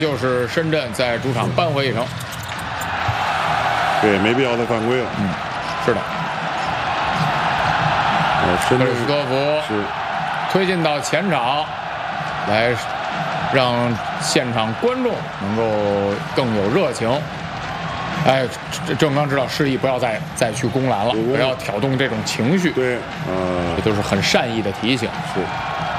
就是深圳在主场扳回一城。 对，没必要再犯规了。 是的。 深圳克里斯多夫是推进到前场，来让现场观众能够更有热情。哎，郑刚指导示意不要再去攻篮了，不要挑动这种情绪。 对， 这都是很善意的提醒。 是。